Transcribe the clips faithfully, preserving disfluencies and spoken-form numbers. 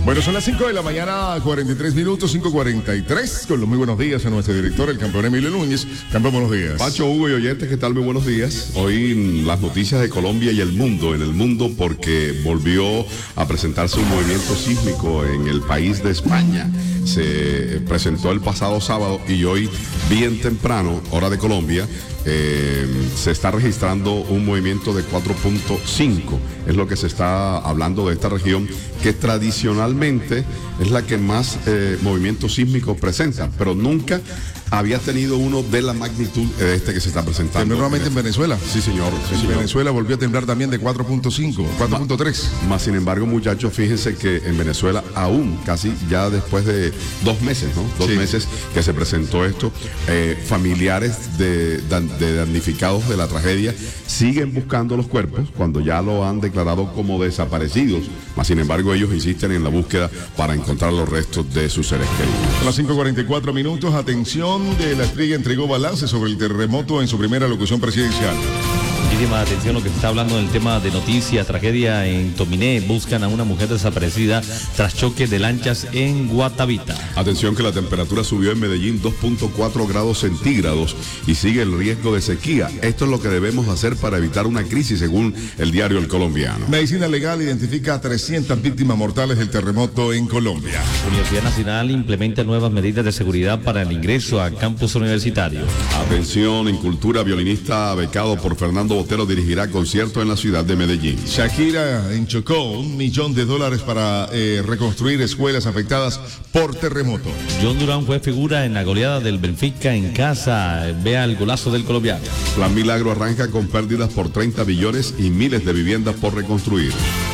Bueno, son las cinco de la mañana, cuarenta y tres minutos, cinco cuarenta y tres, con los muy buenos días a nuestro director, el campeón Emilio Núñez. Campeón, buenos días. Pacho, Hugo y oyentes, ¿qué tal? Muy buenos días. Hoy las noticias de Colombia y el mundo, en el mundo porque volvió a presentarse un movimiento sísmico en el país de España. Se presentó el pasado sábado y hoy, bien temprano, hora de Colombia, eh, se está registrando un movimiento de cuatro punto cinco. Es lo que se está hablando de esta región, que tradicionalmente es la que más eh, movimientos sísmicos presenta, pero nunca había tenido uno de la magnitud de este que se está presentando. Tembló nuevamente en Venezuela. Sí, señor. Sí, señor. Venezuela volvió a temblar también de cuatro punto cinco, cuatro punto tres. Más sin embargo, muchachos, fíjense que en Venezuela aún, casi ya después de dos meses, ¿no? Dos sí. meses que se presentó esto, eh, familiares de, de damnificados de la tragedia siguen buscando los cuerpos cuando ya lo han declarado como desaparecidos. Más sin embargo, ellos insisten en la búsqueda para encontrar los restos de sus seres queridos. A las cinco cuarenta y cuatro minutos, atención, de la Estrella entregó balance sobre el terremoto en su primera locución presidencial. Muchísima atención lo que se está hablando en el tema de noticias, tragedia en Tominé, buscan a una mujer desaparecida tras choque de lanchas en Guatavita. Atención que la temperatura subió en Medellín dos punto cuatro grados centígrados y sigue el riesgo de sequía. Esto es lo que debemos hacer para evitar una crisis, según el diario El Colombiano. Medicina Legal identifica a trescientas víctimas mortales del terremoto en Colombia. Universidad Nacional implementa nuevas medidas de seguridad para el ingreso a campus universitario. Atención, en cultura, violinista becado por Fernando Botero dirigirá concierto en la ciudad de Medellín. Shakira en Chocó, un millón de dólares para eh, reconstruir escuelas afectadas por terremoto. John Durán fue figura en la goleada del Benfica en casa. Vea el golazo del colombiano. Plan Milagro arranca con pérdidas por treinta billones y miles de viviendas por reconstruir.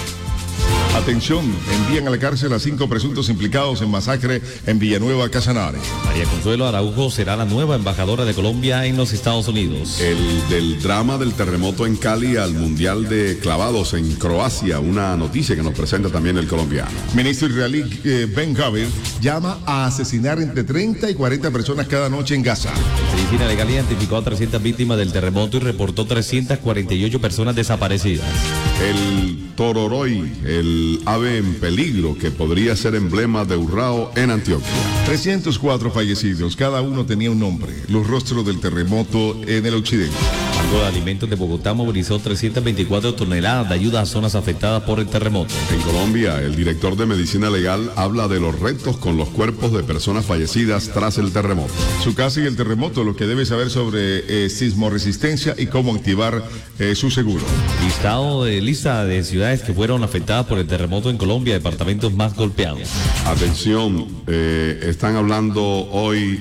Atención, envían a la cárcel a cinco presuntos implicados en masacre en Villanueva, Casanare. María Consuelo Araujo será la nueva embajadora de Colombia en los Estados Unidos. El del drama del terremoto en Cali al Mundial de Clavados en Croacia, una noticia que nos presenta también el colombiano. Ministro israelí eh, Ben Gavir llama a asesinar entre treinta y cuarenta personas cada noche en Gaza. Medicina Legal identificó a trescientas víctimas del terremoto y reportó trescientas cuarenta y ocho personas desaparecidas. El tororoy, el ave en peligro que podría ser emblema de Urrao en Antioquia. trescientos cuatro fallecidos, cada uno tenía un nombre, los rostros del terremoto en el occidente. El Banco de Alimentos de Bogotá movilizó trescientas veinticuatro toneladas de ayuda a zonas afectadas por el terremoto. En Colombia, el director de Medicina Legal habla de los retos con los cuerpos de personas fallecidas tras el terremoto. Su casa y el terremoto, lo que debe saber sobre eh, sismoresistencia y cómo activar eh, su seguro. Listado de lista de ciudades que fueron afectadas por el terremoto en Colombia, departamentos más golpeados. Atención, eh, están hablando hoy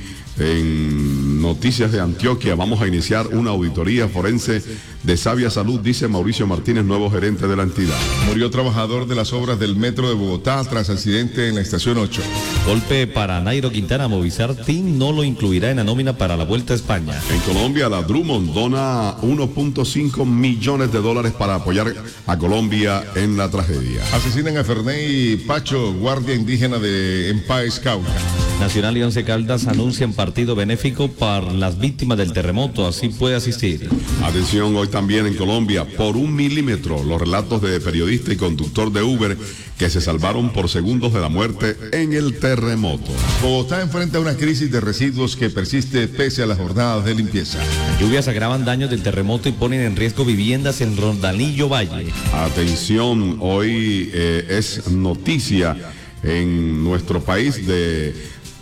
en Noticias de Antioquia. Vamos a iniciar una auditoría forense de Sabia Salud, dice Mauricio Martínez, nuevo gerente de la entidad. Murió trabajador de las obras del metro de Bogotá tras accidente en la estación ocho. Golpe para Nairo Quintana. Movistar Team no lo incluirá en la nómina para la Vuelta a España. En Colombia, la Drummond dona uno punto cinco millones de dólares para apoyar a Colombia en la tragedia. Asesinan a Ferney Pacho, guardia indígena de Empáez, Cauca. Nacional y Once Caldas anuncian partido benéfico para las víctimas del terremoto, así puede asistir. Atención, hoy también en Colombia, por un milímetro, los relatos de periodista y conductor de Uber que se salvaron por segundos de la muerte en el terremoto. Bogotá enfrenta una crisis de residuos que persiste pese a las jornadas de limpieza. Las lluvias agravan daños del terremoto y ponen en riesgo viviendas en Rondalillo Valle. Atención, hoy eh, es noticia en nuestro país de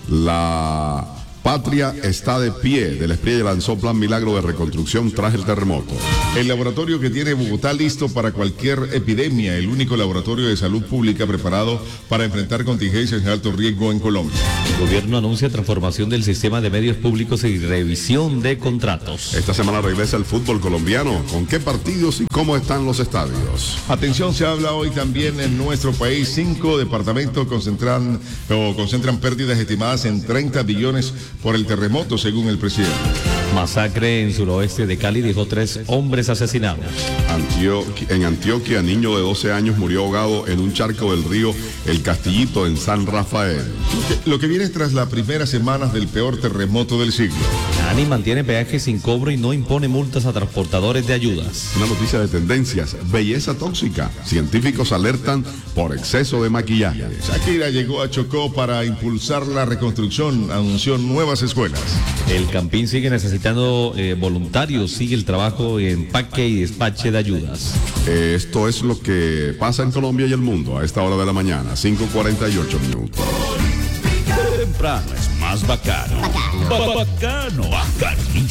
la Patria está de pie. Del Espriella lanzó plan milagro de reconstrucción tras el terremoto. El laboratorio que tiene Bogotá listo para cualquier epidemia, el único laboratorio de salud pública preparado para enfrentar contingencias de alto riesgo en Colombia. El gobierno anuncia transformación del sistema de medios públicos y revisión de contratos. Esta semana regresa el fútbol colombiano. ¿Con qué partidos y cómo están los estadios? Atención, se habla hoy también en nuestro país. Cinco departamentos concentran o concentran pérdidas estimadas en treinta billones por el terremoto, según el presidente. Masacre en suroeste de Cali dejó tres hombres asesinados. Antioquia, en Antioquia, niño de doce años murió ahogado en un charco del río El Castillito en San Rafael. Lo que viene tras las primeras semanas del peor terremoto del siglo. ANI mantiene peajes sin cobro y no impone multas a transportadores de ayudas. Una noticia de tendencias, belleza tóxica. Científicos alertan por exceso de maquillaje. Shakira llegó a Chocó para impulsar la reconstrucción, anunció nuevas escuelas. El Campín sigue necesitando eh, voluntarios, sigue el trabajo en empaque y despache de ayudas. Eh, esto es lo que pasa en Colombia y el mundo a esta hora de la mañana, cinco cuarenta y ocho minutos. Temprano es más bacano. Bacano. Bacano. Bacano.